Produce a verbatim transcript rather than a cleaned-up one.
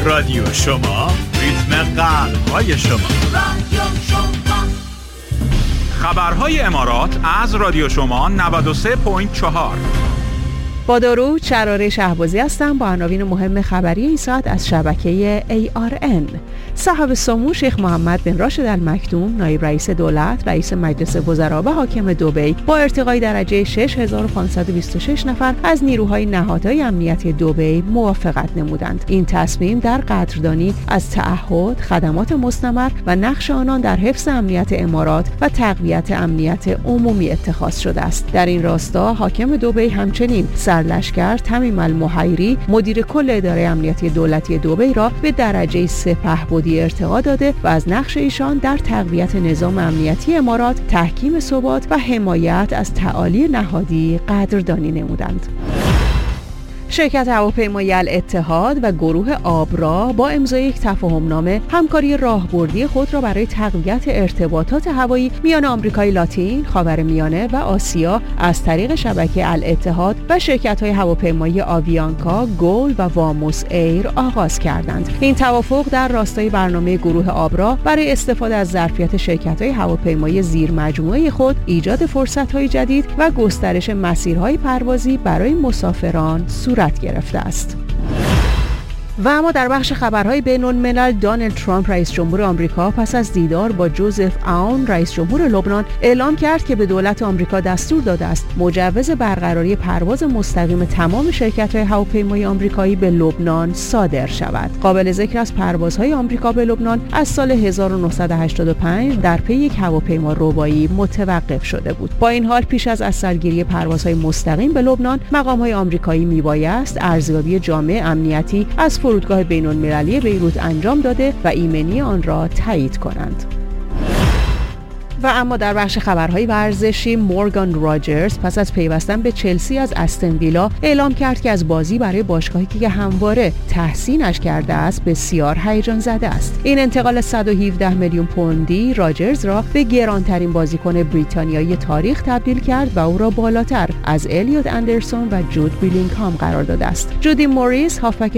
رادیو شما، ریتم قلب‌های شما. رادیو شما. خبرهای امارات از رادیو شما نود و سه و چهار. با درود، شراره شهبازی هستم با عناوین مهم خبری این ساعت از شبکه ای آر ان. صاحب سمو شیخ محمد بن راشد المکتوم، نایب رئیس دولت، رئیس مجلس وزرا و حاکم دبی با ارتقای درجه شش هزار و پانصد و بیست و شش نفر از نیروهای نهادهای امنیتی دبی موافقت نمودند. این تصمیم در قدردانی از تعهد، خدمات مستمر و نقش آنان در حفظ امنیت امارات و تقویت امنیت عمومی اتخاذ شده است. در این راستا حاکم دبی همچنین سرلشکر تمیم المحیری، مدیر کل اداره امنیتی دولتی دبی را به درجه سپهبدی ارتقا داده و از نقش ایشان در تقویت نظام امنیتی امارات، تحکیم ثبات و حمایت از تعالی نهادی قدردانی نمودند. شرکت هواپیمایی الاتحاد و گروه آبرا با امضای یک تفاهمنامه همکاری راهبردی خود را برای تقویت ارتباطات هوایی میان آمریکای لاتین، خاورمیانه و آسیا از طریق شبکه الاتحاد و شرکت‌های هواپیمایی آویانکا، گول و واموس ایر آغاز کردند. این توافق در راستای برنامه گروه آبرا برای استفاده از ظرفیت شرکت‌های هواپیمایی زیرمجموعه خود، ایجاد فرصت‌های جدید و گسترش مسیرهای پروازی برای مسافران صورت گرفته است. و اما در بخش خبرهای بین‌الملل، دونالد ترامپ رئیس جمهور آمریکا پس از دیدار با جوزف اون رئیس جمهور لبنان اعلام کرد که به دولت آمریکا دستور داده است مجوز برقراری پرواز مستقیم تمام شرکت‌های هواپیمایی آمریکایی به لبنان صادر شود. قابل ذکر است پروازهای آمریکا به لبنان از سال هزار و نهصد و هشتاد و پنج در پی یک هواپیما ربایی متوقف شده بود. با این حال پیش از از سرگیری پروازهای مستقیم به لبنان، مقام‌های آمریکایی میبایست ارزیابی جامع امنیتی از فرودگاه بین‌المللی بیروت انجام داده و ایمنی آن را تایید کنند. و اما در بخش خبرهای ورزشی، مورگان راجرز پس از پیوستن به چلسی از استن ویلا اعلام کرد که از بازی برای باشگاهی که همواره تحسینش کرده است بسیار هیجان زده است. این انتقال صد و هفده میلیون پوندی راجرز را به گرانترین بازیکن بریتانیایی تاریخ تبدیل کرد و او را بالاتر از الیوت اندرسون و جود بیلینگهام قرار داده است. جودی موریس هافبک